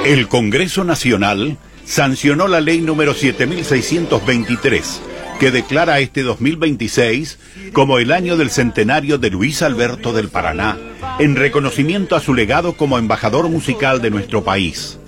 El Congreso Nacional sancionó la ley número 7623, que declara este 2026 como el año del centenario de Luis Alberto del Paraná, en reconocimiento a su legado como embajador musical de nuestro país.